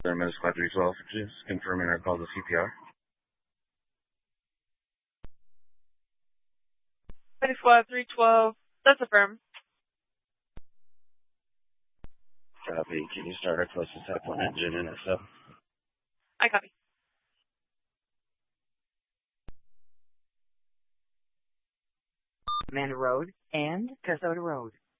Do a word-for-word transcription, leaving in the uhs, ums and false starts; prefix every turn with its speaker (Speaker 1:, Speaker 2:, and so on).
Speaker 1: Paramedic Squad three twelve, just confirming our call to C P R.
Speaker 2: Paramedic Squad three twelve, that's affirmed.
Speaker 1: Copy. Can you start our closest type one engine in S O?
Speaker 2: I copy.
Speaker 3: Amanda Road and Casota Road.